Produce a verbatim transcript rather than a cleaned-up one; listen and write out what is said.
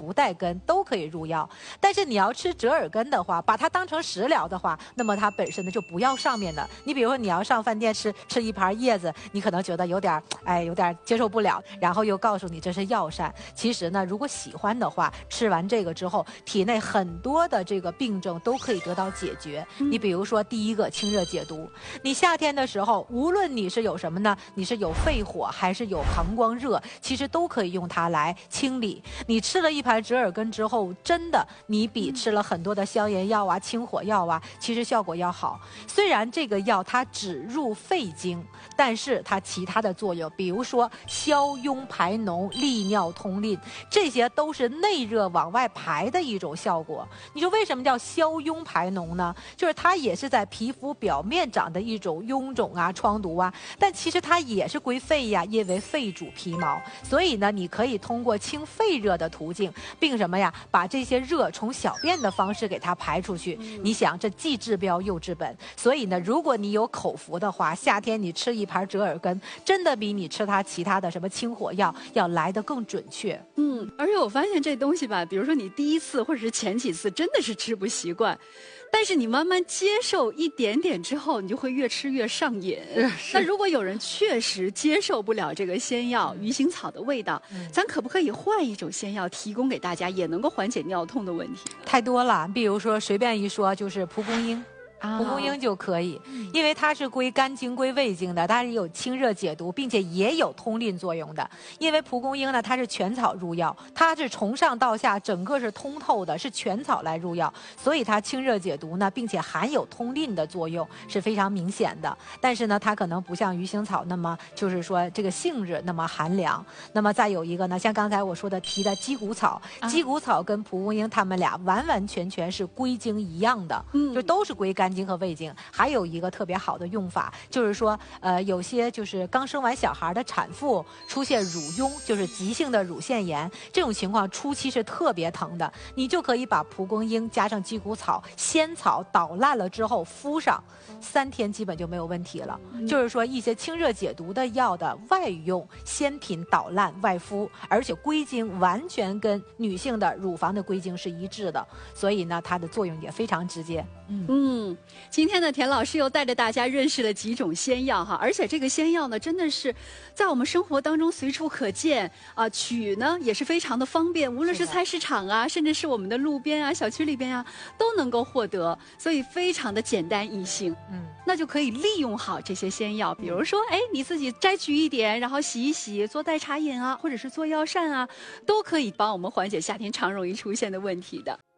不带根都可以入药。但是你要吃折耳根的话，把它当成食疗的话，那么它本身呢就不要上面的。你比如说你要上饭店吃吃一盘叶子，你可能觉得有点哎有点接受不了，然后又告诉你这是药膳。其实呢，如果喜欢的话，吃完这个之后，体内很多的这个病症都可以得到解决。你比如说第一个清热解毒，你夏天的时候，无论你是有什么呢，你是有肺火还是有膀胱热，其实都可以用它来清理。你吃了一盘折耳根之后，真的你比吃了很多的消炎药啊、清火药啊，其实效果要好。虽然这个药它只入肺经，但是它其他的作用，比如说消痈排脓、利尿通淋，这些都是内热往外排的一种效果。你说为什么叫消痈排脓呢？就是它也是在皮肤表面长的一种臃肿啊、疮毒啊，但其实它也是归肺呀，因为肺主皮毛，所以呢，你可以通过清肺热的途径，并什么呀，把这些热从小便的方式给它排出去。你想，这既治标又治本。所以呢，如果你有口服的话，夏天你吃一盘折耳根，真的比你吃它其他的什么清火药要来得更准确。 嗯，而且我发现这东西吧，比如说你第一次或者是前几次真的是吃不习惯，但是你慢慢接受一点点之后，你就会越吃越上瘾。那如果有人确实接受不了这个仙药鱼腥草的味道，嗯、咱可不可以换一种仙药提供给大家，也能够缓解尿痛的问题？ 太多了，比如说随便一说就是蒲公英。蒲公英就可以，因为它是归肝经、归胃经的，它是有清热解毒，并且也有通淋作用的。因为蒲公英呢，它是全草入药，它是从上到下整个是通透的，是全草来入药，所以它清热解毒呢，并且含有通淋的作用是非常明显的。但是呢，它可能不像鱼腥草那么就是说这个性质那么寒凉。那么再有一个呢，像刚才我说的提的鸡骨草，鸡骨草跟蒲公英它们俩完完全全是归经一样的，嗯，就都是归肝经和胃经。还有一个特别好的用法，就是说，呃，有些就是刚生完小孩的产妇出现乳痈，就是急性的乳腺炎，这种情况初期是特别疼的，你就可以把蒲公英加上鸡骨草、仙草捣烂了之后敷上，三天基本就没有问题了。嗯、就是说，一些清热解毒的药的外用，鲜品捣烂外敷，而且归经完全跟女性的乳房的归经是一致的，所以呢，它的作用也非常直接。 嗯嗯。今天呢，田老师又带着大家认识了几种仙药哈，而且这个仙药呢，真的是在我们生活当中随处可见啊、呃，取呢也是非常的方便，无论是菜市场啊，甚至是我们的路边啊、小区里边啊，都能够获得，所以非常的简单易行。嗯，那就可以利用好这些仙药，比如说，哎，你自己摘取一点，然后洗一洗，做代茶饮啊，或者是做药膳啊，都可以帮我们缓解夏天常容易出现的问题的。